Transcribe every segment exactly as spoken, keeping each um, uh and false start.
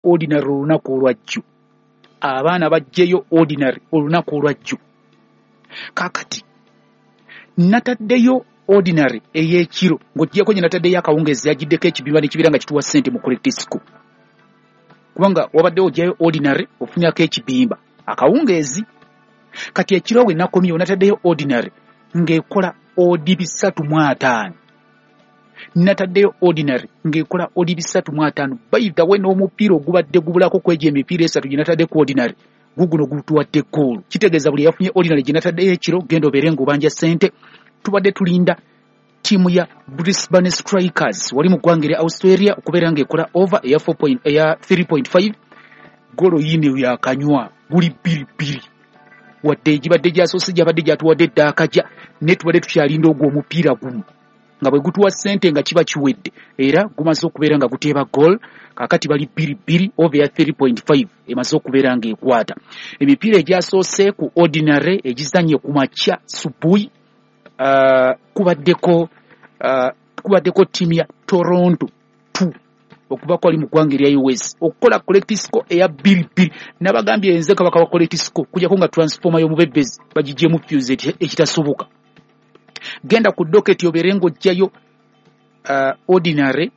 ordinary olunaku olwajjo, abaana bajjeyo ordinary olunaku olwajjo. Kakati nataddeyo ordinary ey'ekiro ng'oggyeko gye nataddeyo akawungeezi yagiddeko ekibimba nekibira nga kituwa ssente mu collect school. Kubanga wabaddewo ojjayo ordinary ofunyako ekibimba akawungeezi. Kati ekiro bwe nakomyewo nataddeyo ordinary ng'ekola odi bisatu mu ataano. Nataddeyo ordinary ng'ekola odi bisatu mu ataano. By the way n'omupiira ogubadde gubulako kwegyo emipiira esatu gye natadde ku ordinary guguno gutuwadde goal. Kitegeeza buli yafunye ordinary gye nataddeyo ekiro genda obeere ng'obanja ssente. Tubadde tulinda tiimu ya Brisbane Strikers wali mu ggwanga erya Australia okubeera ng'ekola over eya four point eya three point five. Golo yine yakanywa buli bbiri bbiri. Wadde gibadde gyasoose gyabadde gyatuwadde eddaakajja ne tubadde tukyalinda ogwo omupiira gumu nga bwe gutuwa ssente nga kiba kiwedde era gumaze okubeera nga guteeba goal. Kakati bali bbiri bbiri over ya three point five emaze okubeera ng'ekwata. Emipiira egyasoose ku ordinary egizanye ku makya subuhi uh, kubaddeko uh, kubaddeko ttiimu ya Toronto two okuva kwali mu ggwanga erya U S okukola collect score eya bbiri bbiri. Nabagambye enze kabaka wa collect score kujjako nga transformer y'omubebbezi bagigyemu fuse ekitasoboka. Genda ku docket obeere ng'ojjayo uh, ordinary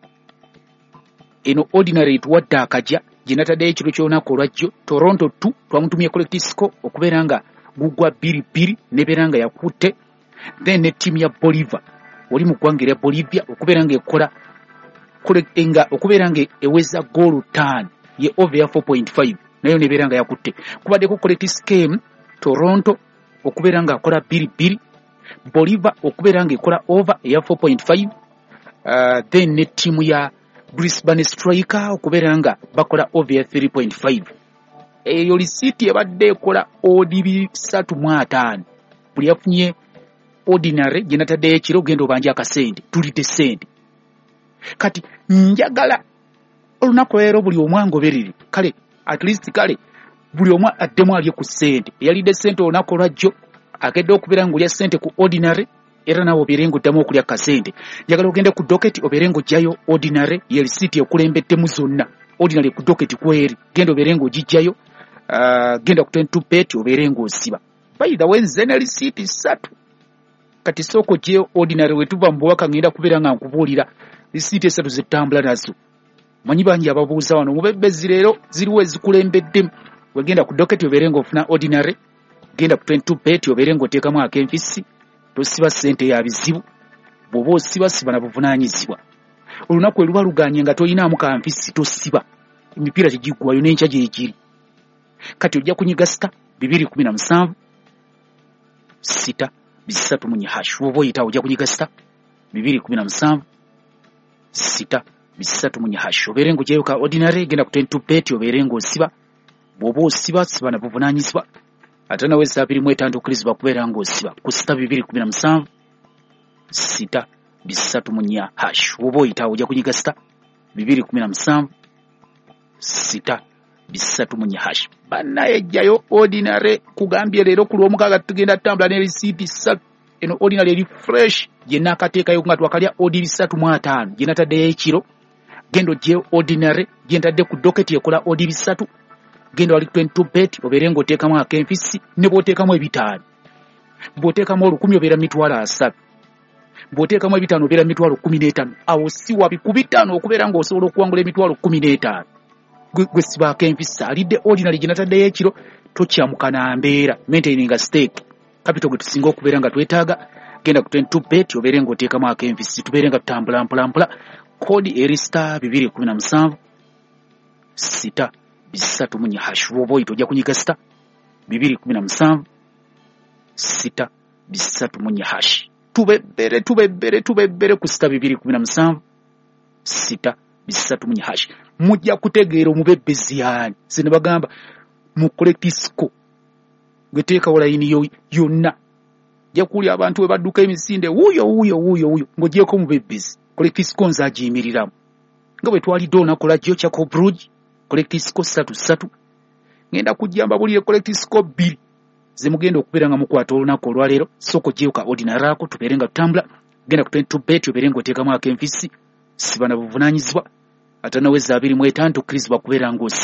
eno ordinary etuwadde akajja gye nataddeyo ekiro ky'olunaku olwajjo. Toronto two twamutumye collect score okubeera nga gugwa bbiri bbiri nebeera nga yakutte. Then ne ttiimu ya Bolivia oli mu ggwanga erya Bolivia okubeera ng'ekola nga okubeera nga eweza goal ttaano ye over ya four point five nayo nebeera nga yakutte. Kubaddeko collect scheme Toronto okubeera nga akola bbiri bbiri, Bolivia okubeera nga ekola over eya four point five, uh, then ne ttiimu ya Brisbane Striker okubeera nga bakola over ya three point five. Eyo lisiiti ebadde ekola odi bisatu mu ataano. Buli yafunye ordinary gye nataddeyo ekiro genda obanja akasente tulidde ssente. Kati njagala olunaku leero buli omu angoberere kale at least kale buli omu addemu alye ku ssente. Eyalidde ssente olunaku olwajjo akedde okubeera ng'olya ssente ku ordinary era naawe obeere ng'oddamu okulya kasente. Njagala ogende ku docket obeere ng'ojjayo ordinary ye lisiiti ekulembeddemu zonna. Ordinary ku docket kweri genda obeere ng'ogijjayo. Uh, genda ku twenty-two bet obeere ng'osiba. By the way nze ne lisiiti ssatu. Kati soko gye ordinary wetuva mu bubaka ngenda kubeera nga nkubuulira lisiiti essatu zetambula nazo. Manyi bangi ababuuza wano mubebbezi leero ziriwo ezikulembeddemu. Wegenda ku docket obeere ng'ofuna ordinary. Genda ku twenty-two bet obeere ng'oteekamu ak'enfisi. Tosiba ssente ya bizibu. Bw'oba osiba siba na buvunaanyizibwa. Olunaku eluba luganye nga toyinaamu kanfisi tosiba. Emipiira tegiggwayo n'enkya gye giri. Kati ojja kunyiga sita bibiri kumi na musanvu sita bisatu mu hash. Oba oyita ojja kunyiga sita bibiri kumi na musanvu sita bisatu mu hash. Obeere ng'ojjayo ka ordinary genda ku twenty-two bet obeere ng'osiba. Bw'oba osiba siba na buvunaanyizibwa. Ate nawe saabiri mu etaano okkirizibwa kubeera ng'osiba ku sita bibiri kumi na musanvu sita bisatu mu hash. Oba oyita ojja kunyiga sita bibiri kumi na musanvu sita bisatu mu hash. Bannaye ejjayo ordinary kugambye leero ku lw'omukaaga tugenda tutambula ne lisiiti ssatu. Eno ordinary eri fresh gye naakateekayo nga twakalya odi bisatu mu ataano gye nataddeyo ekiro. Genda ojjeyo ordinary gye ntadde ku docket ekola odi bisatu. Genda wali twenty-two bet obeere ng'oteekamu ak'enfisi ne bw'oteekamu ebitaano. Bw'oteekamu olukumi obeera mitwalo asatu. Bw'oteekamu ebitaano obeera mitwalo kumi n'etaano. Awo si wabi ku bitaano okubeera ng'osobola okuwangula emitwalo kumi n'etaano. Gwe siba ak'enfisi alidde ordinary gye nataddeyo ekiro tokyamuka na mbeera maintaining a stake. Capital gwe tusinga okubeera nga twetaaga. Genda ku twenty-two bet obeere ng'oteekamu ak'enfisi tubeere nga tutambula mpula mpula. Kodi eri star bibiri kumi na musanvu sita bisatu mu hash. Oba oyita ojja kunyiga sita bibiri kumi na musanvu sita bisatu mu hash. Tubebbere tubebbere tubebbere ku sita bibiri kumi na musanvu sita bisatu mu hash. Mujja kutegeera omubebbezi yaani. Sine bagamba mu collect score geteeka olayini yo yonna. Jja kuli abantu we badduka emisinde wuyo wuyo wuyo wuyo ng'ogyeko omubebbezi. Collect score nza agiyimiriramu. Nga bwe twalidde olunaku lwajjo Chako Bridge collect score ssatu ssatu. Ngenda kujjamba buli collect score bbiri. Ze mugenda okubeera nga mukwata olunaku olwaleero. Soko gyeuka ordinary ako tubeere nga tutambula. Genda ku twenty-two bet obeere ng'oteekamu ak'enfisi. Siba na buvunaanyizibwa. atanaweza abiri mu etaano tukkirizibwa kubeera ng'osi